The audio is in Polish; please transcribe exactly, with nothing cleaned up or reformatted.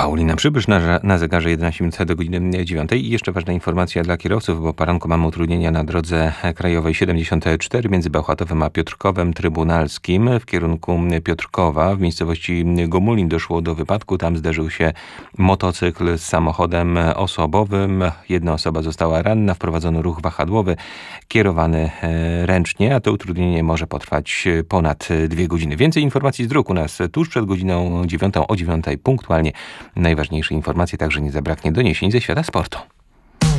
Paulina Przybysz na, na zegarze jedenaście minut do godziny dziewiątej. I jeszcze ważna informacja dla kierowców, bo poranku mamy utrudnienia na drodze krajowej siedemdziesiąt cztery między Bełchatowem a Piotrkowem Trybunalskim. W kierunku Piotrkowa w miejscowości Gomulin doszło do wypadku. Tam zderzył się motocykl z samochodem osobowym. Jedna osoba została ranna. Wprowadzono ruch wahadłowy kierowany ręcznie, a to utrudnienie może potrwać ponad dwie godziny. Więcej informacji z druku nas tuż przed godziną dziewiątą, o dziewiątej punktualnie. Najważniejsze informacje, także nie zabraknie doniesień ze świata sportu.